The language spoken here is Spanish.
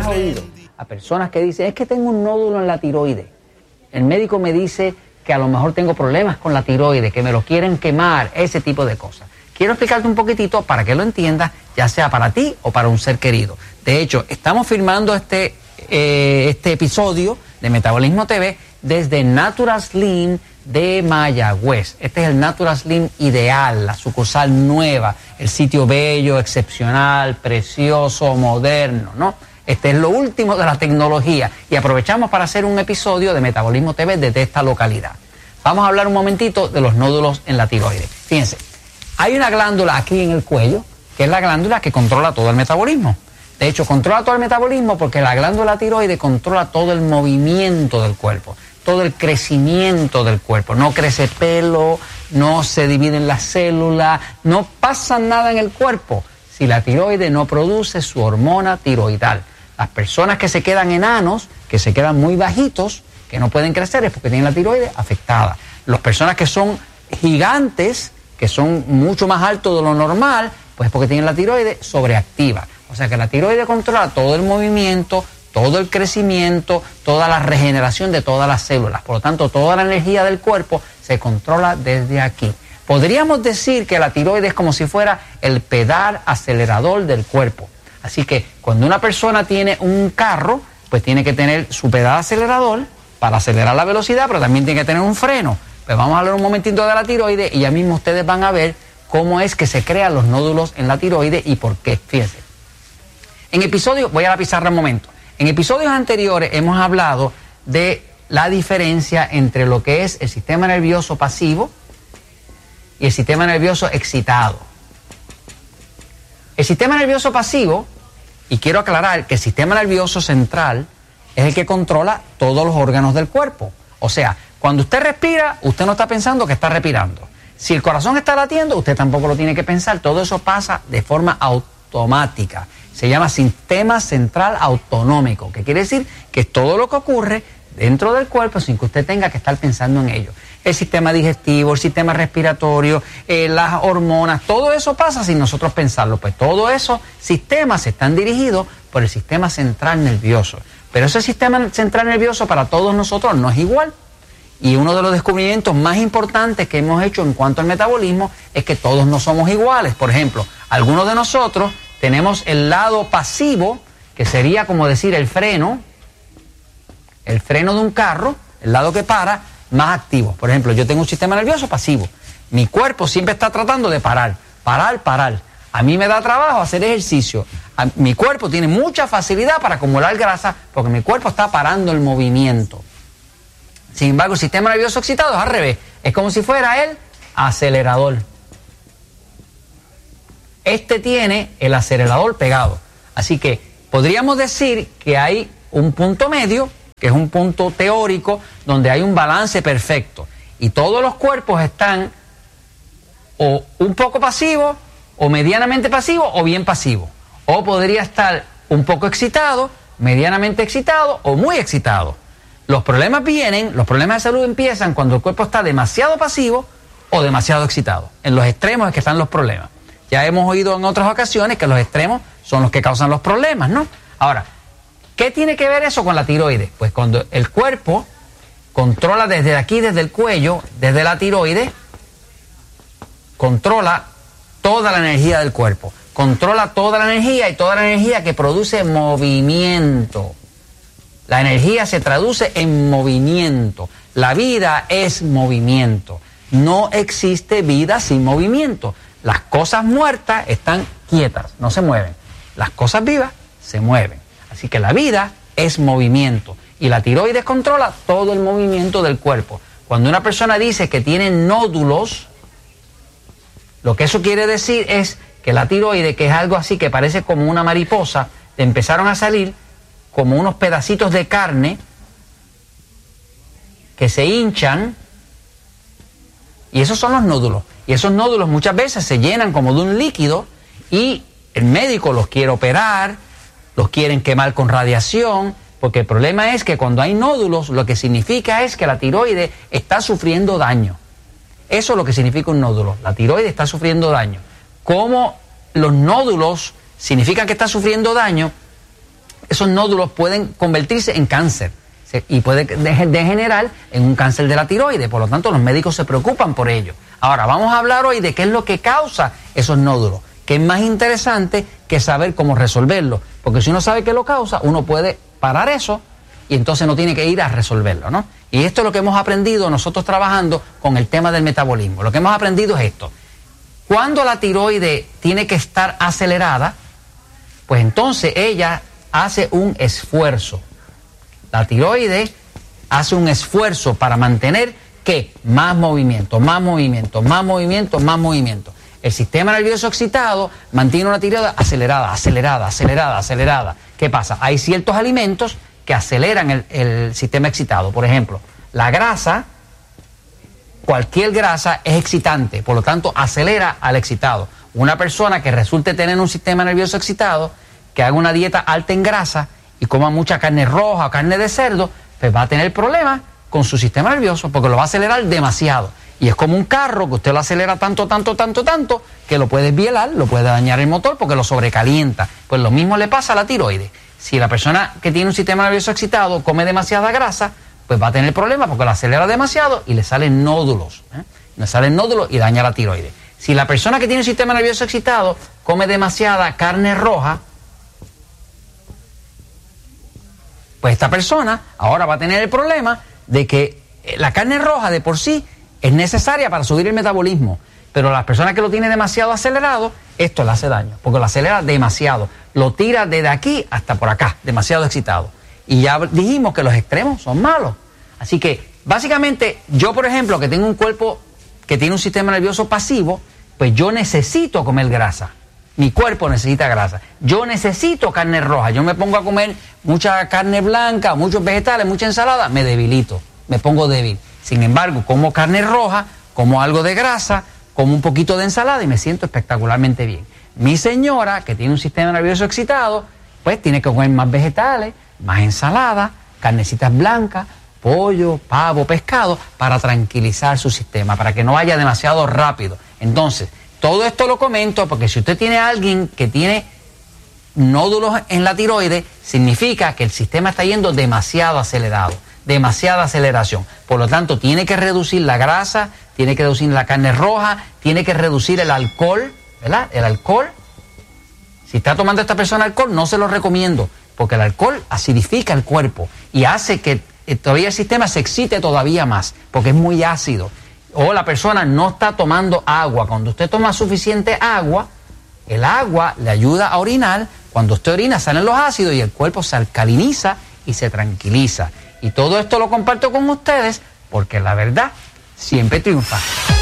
oído a personas que dicen, es que tengo un nódulo en la tiroides? El médico me dice que a lo mejor tengo problemas con la tiroides, que me lo quieren quemar, ese tipo de cosas. Quiero explicarte un poquitito para que lo entiendas, ya sea para ti o para un ser querido. De hecho, estamos filmando este episodio de Metabolismo TV desde Natural Slim de Mayagüez. Este es el Natural Slim ideal, la sucursal nueva, el sitio bello, excepcional, precioso, moderno, ¿no? Este es lo último de la tecnología y aprovechamos para hacer un episodio de Metabolismo TV desde esta localidad. Vamos a hablar un momentito de los nódulos en la tiroides. Fíjense, hay una glándula aquí en el cuello, que es la glándula que controla todo el metabolismo. De hecho, controla todo el metabolismo porque la glándula tiroides controla todo el movimiento del cuerpo, todo el crecimiento del cuerpo. No crece pelo, no se dividen las células, no pasa nada en el cuerpo si la tiroides no produce su hormona tiroidal. Las personas que se quedan enanos, que se quedan muy bajitos, que no pueden crecer, es porque tienen la tiroides afectada. Las personas que son gigantes, que son mucho más altos de lo normal, pues es porque tienen la tiroides sobreactiva. O sea que la tiroides controla todo el movimiento, todo el crecimiento, toda la regeneración de todas las células. Por lo tanto, toda la energía del cuerpo se controla desde aquí. Podríamos decir que la tiroides es como si fuera el pedal acelerador del cuerpo. Así que cuando una persona tiene un carro, pues tiene que tener su pedal acelerador para acelerar la velocidad, pero también tiene que tener un freno. Pues vamos a hablar un momentito de la tiroides y ya mismo ustedes van a ver cómo es que se crean los nódulos en la tiroides y por qué. Fíjense. Voy a la pizarra un momento. En episodios anteriores hemos hablado de la diferencia entre lo que es el sistema nervioso pasivo y el sistema nervioso excitado. El sistema nervioso pasivo, y quiero aclarar que el sistema nervioso central es el que controla todos los órganos del cuerpo. O sea, cuando usted respira, usted no está pensando que está respirando. Si el corazón está latiendo, usted tampoco lo tiene que pensar. Todo eso pasa de forma automática. Se llama sistema central autonómico, que quiere decir que es todo lo que ocurre dentro del cuerpo sin que usted tenga que estar pensando en ello. El sistema digestivo, el sistema respiratorio, las hormonas, todo eso pasa sin nosotros pensarlo. Pues todos esos sistemas están dirigidos por el sistema central nervioso. Pero ese sistema central nervioso para todos nosotros no es igual. Y uno de los descubrimientos más importantes que hemos hecho en cuanto al metabolismo es que todos no somos iguales. Por ejemplo, algunos de nosotros tenemos el lado pasivo, que sería como decir el freno de un carro, el lado que para, más activo. Por ejemplo, yo tengo un sistema nervioso pasivo. Mi cuerpo siempre está tratando de parar. A mí me da trabajo hacer ejercicio. Mi cuerpo tiene mucha facilidad para acumular grasa porque mi cuerpo está parando el movimiento. Sin embargo, el sistema nervioso excitado es al revés. Es como si fuera el acelerador. Este tiene el acelerador pegado. Así que podríamos decir que hay un punto medio, que es un punto teórico, donde hay un balance perfecto. Y todos los cuerpos están o un poco pasivos, o medianamente pasivos, o bien pasivos. O podría estar un poco excitado, medianamente excitado, o muy excitado. Los problemas de salud empiezan cuando el cuerpo está demasiado pasivo o demasiado excitado. En los extremos es que están los problemas. Ya hemos oído en otras ocasiones que los extremos son los que causan los problemas, ¿no? Ahora, ¿qué tiene que ver eso con la tiroides? Pues cuando el cuerpo controla desde aquí, desde el cuello, desde la tiroides, controla toda la energía del cuerpo. Controla toda la energía y toda la energía que produce movimiento. La energía se traduce en movimiento. La vida es movimiento. No existe vida sin movimiento. Las cosas muertas están quietas, no se mueven. Las cosas vivas se mueven. Así que la vida es movimiento. Y la tiroides controla todo el movimiento del cuerpo. Cuando una persona dice que tiene nódulos, lo que eso quiere decir es que la tiroides, que es algo así que parece como una mariposa, le empezaron a salir como unos pedacitos de carne que se hinchan, y esos son los nódulos. Y esos nódulos muchas veces se llenan como de un líquido y el médico los quiere operar, los quieren quemar con radiación, porque el problema es que cuando hay nódulos lo que significa es que la tiroides está sufriendo daño. Eso es lo que significa un nódulo. La tiroides está sufriendo daño. ¿Cómo los nódulos significan que está sufriendo daño? esos nódulos pueden convertirse en cáncer y puede degenerar en un cáncer de la tiroides. Por lo tanto, los médicos se preocupan por ello. Ahora, vamos a hablar hoy de qué es lo que causa esos nódulos, que es más interesante que saber cómo resolverlo. Porque si uno sabe qué lo causa, uno puede parar eso y entonces no tiene que ir a resolverlo, ¿no? Y esto es lo que hemos aprendido nosotros trabajando con el tema del metabolismo. Lo que hemos aprendido es esto. Cuando la tiroides tiene que estar acelerada, pues entonces ella hace un esfuerzo. La tiroides hace un esfuerzo para mantener ¿qué? Más movimiento, más movimiento, más movimiento, más movimiento. El sistema nervioso excitado mantiene una tiroides acelerada, acelerada, acelerada, acelerada. ¿Qué pasa? Hay ciertos alimentos que aceleran el sistema excitado. Por ejemplo, la grasa, cualquier grasa es excitante, por lo tanto acelera al excitado. Una persona que resulte tener un sistema nervioso excitado, que haga una dieta alta en grasa y coma mucha carne roja o carne de cerdo, pues va a tener problemas con su sistema nervioso porque lo va a acelerar demasiado. Y es como un carro que usted lo acelera tanto, tanto, tanto, tanto, que lo puede desvielar, lo puede dañar el motor porque lo sobrecalienta. Pues lo mismo le pasa a la tiroides. Si la persona que tiene un sistema nervioso excitado come demasiada grasa, pues va a tener problemas porque lo acelera demasiado y le salen nódulos. Le salen nódulos y daña la tiroides. Si la persona que tiene un sistema nervioso excitado come demasiada carne roja, pues esta persona ahora va a tener el problema de que la carne roja de por sí es necesaria para subir el metabolismo, pero las personas que lo tienen demasiado acelerado, esto le hace daño, porque lo acelera demasiado, lo tira desde aquí hasta por acá, demasiado excitado. Y ya dijimos que los extremos son malos. Así que, básicamente, yo, por ejemplo, que tengo un cuerpo que tiene un sistema nervioso pasivo, pues yo necesito comer grasa. Mi cuerpo necesita grasa. Yo necesito carne roja. Yo me pongo a comer mucha carne blanca, muchos vegetales, mucha ensalada, me debilito, me pongo débil. Sin embargo, como carne roja, como algo de grasa, como un poquito de ensalada y me siento espectacularmente bien. Mi señora, que tiene un sistema nervioso excitado, pues tiene que comer más vegetales, más ensalada, carnecitas blancas, pollo, pavo, pescado, para tranquilizar su sistema, para que no vaya demasiado rápido. Entonces, todo esto lo comento porque si usted tiene a alguien que tiene nódulos en la tiroides, significa que el sistema está yendo demasiado acelerado, demasiada aceleración. Por lo tanto, tiene que reducir la grasa, tiene que reducir la carne roja, tiene que reducir el alcohol, ¿verdad? El alcohol. Si está tomando esta persona alcohol, no se lo recomiendo, porque el alcohol acidifica el cuerpo y hace que todavía el sistema se excite todavía más, porque es muy ácido. O la persona no está tomando agua. Cuando usted toma suficiente agua, el agua le ayuda a orinar. Cuando usted orina salen los ácidos y el cuerpo se alcaliniza y se tranquiliza. Y todo esto lo comparto con ustedes porque la verdad siempre triunfa.